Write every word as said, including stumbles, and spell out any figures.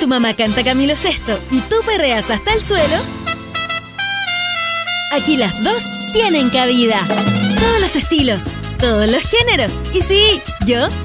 tu mamá canta Camilo Sesto y tú perreas hasta el suelo, aquí las dos tienen cabida. Todos los estilos, todos los géneros. Y sí, yo